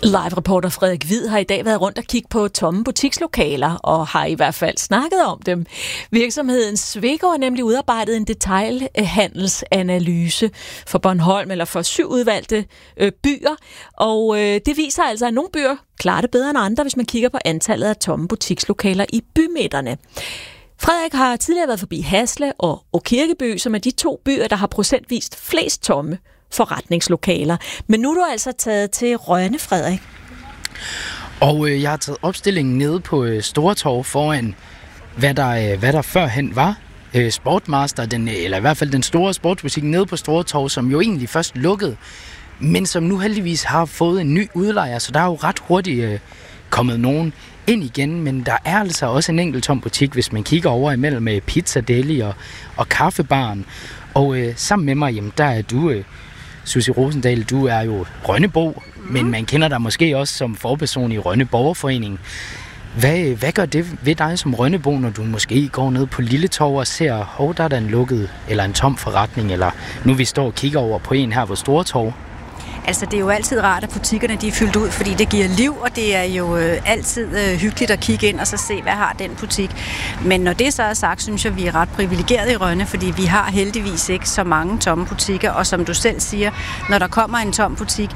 Live-reporter Frederik Hvid har i dag været rundt og kigge på tomme butikslokaler, og har i hvert fald snakket om dem. Virksomheden Sweco har nemlig udarbejdet en detailhandelsanalyse for Bornholm, eller for 7 udvalgte byer, og det viser altså, at nogle byer klarer det bedre end andre, hvis man kigger på antallet af tomme butikslokaler i bymidterne. Frederik har tidligere været forbi Hasle og Kirkeby, som er de 2 byer, der har procentvist flest tomme forretningslokaler. Men nu er du altså taget til Rønne, Frederik. Og jeg har taget opstillingen nede på Stortorv foran, hvad der førhen var Sportmaster, eller i hvert fald den store sportsbutik nede på Stortorv, som jo egentlig først lukkede, men som nu heldigvis har fået en ny udlejer, så der er jo ret hurtigt kommet nogen ind igen, men der er altså også en enkelt tom butik, hvis man kigger over imellem Pizza Deli og Kaffebaren. Og sammen med mig, jamen, der er du, Susie Rosendahl, du er jo Rønnebo, men man kender dig måske også som forperson i Rønne Borgerforening. Hvad gør det ved dig som Rønnebo, når du måske går ned på Lille Torv og ser, der er der en lukket eller en tom forretning, eller nu vi står og kigger over på en her på Stortorv? Altså, det er jo altid rart, at butikkerne de er fyldt ud, fordi det giver liv, og det er jo altid hyggeligt at kigge ind og så se, hvad har den butik. Men når det så er sagt, synes jeg, vi er ret privilegerede i Rønne, fordi vi har heldigvis ikke så mange tomme butikker, og som du selv siger, når der kommer en tom butik,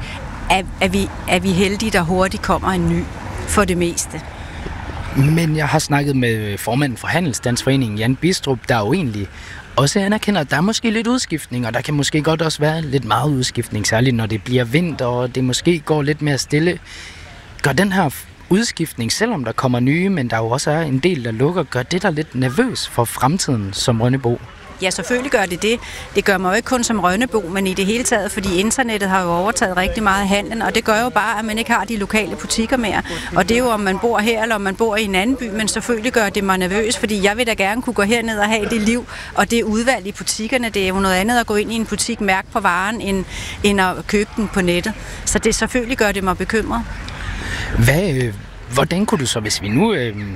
er vi heldige, der hurtigt kommer en ny for det meste. Men jeg har snakket med formanden for Handelsstandsforeningen, Jan Bistrup, der jo egentlig også anerkender, at der er måske lidt udskiftning, og der kan måske godt også være lidt meget udskiftning, særligt når det bliver vinter, og det måske går lidt mere stille. Gør den her udskiftning, selvom der kommer nye, men der jo også er en del, der lukker, gør det der lidt nervøs for fremtiden som Rønnebo? Ja, selvfølgelig gør det det. Det gør mig jo ikke kun som Rønnebo, men i det hele taget, fordi internettet har jo overtaget rigtig meget af handlen, og det gør jo bare, at man ikke har de lokale butikker mere. Og det er jo, om man bor her, eller om man bor i en anden by, men selvfølgelig gør det mig nervøs, fordi jeg vil da gerne kunne gå herned og have det liv, og det udvalg i butikkerne. Det er jo noget andet at gå ind i en butik, mærke på varen, end at købe den på nettet. Så det selvfølgelig gør det mig bekymret. Hvordan kunne du så, hvis vi nu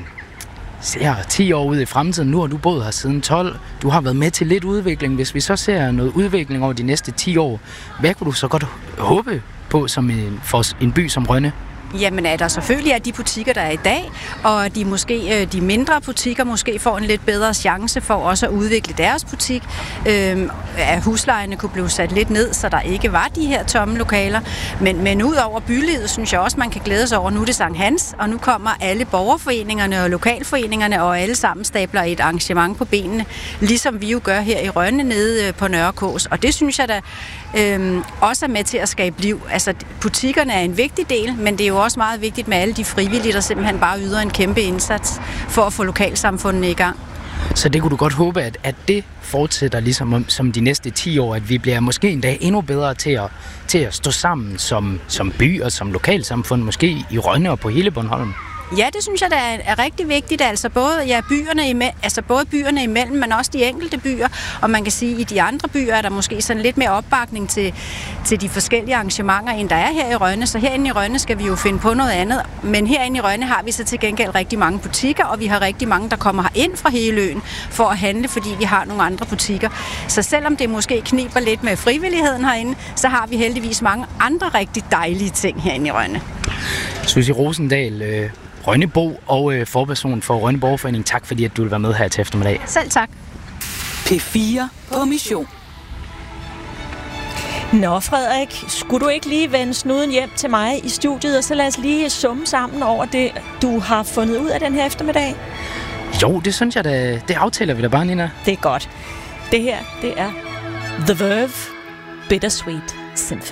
ser 10 år ud i fremtiden, nu har du boet her siden 12, du har været med til lidt udvikling, hvis vi så ser noget udvikling over de næste 10 år, hvad kunne du så godt håbe på for en by som Rønne? Jamen, der selvfølgelig er de butikker, der er i dag, og de mindre butikker måske får en lidt bedre chance for også at udvikle deres butik. At huslejerne kunne blive sat lidt ned, så der ikke var de her tomme lokaler. Men ud over bylivet, synes jeg også, man kan glæde sig over. Nu er det Sankt Hans, og nu kommer alle borgerforeningerne og lokalforeningerne, og alle sammen stabler et arrangement på benene, ligesom vi jo gør her i Rønne nede på Nørrekås. Og det synes jeg da også er med til at skabe liv. Altså, butikkerne er en vigtig del, men det er jo også meget vigtigt med alle de frivillige, der simpelthen bare yder en kæmpe indsats for at få lokalsamfundene i gang. Så det kunne du godt håbe, at det fortsætter ligesom som de næste 10 år, at vi bliver måske en dag endnu bedre til at stå sammen som by og som lokalsamfund, måske i Rønne og på hele Bornholm? Ja, det synes jeg, der er rigtig vigtigt. Altså både byerne imellem, men også de enkelte byer. Og man kan sige, at i de andre byer er der måske sådan lidt mere opbakning til de forskellige arrangementer, end der er her i Rønne. Så herinde i Rønne skal vi jo finde på noget andet. Men herinde i Rønne har vi så til gengæld rigtig mange butikker, og vi har rigtig mange, der kommer ind fra hele øen for at handle, fordi vi har nogle andre butikker. Så selvom det måske kniber lidt med frivilligheden herinde, så har vi heldigvis mange andre rigtig dejlige ting herinde i Rønne. Susie Rosendahl, Rønnebo og forperson for Rønne Borgerforening. Tak fordi, at du vil være med her til eftermiddag. Selv tak. P4 på mission. Nå, Frederik, skulle du ikke lige vende snuden hjem til mig i studiet, og så lad os lige summe sammen over det, du har fundet ud af den her eftermiddag? Jo, det synes jeg da. Det aftaler vi da bare, Nina. Det er godt. Det her, det er The Verve Bittersweet Symphony.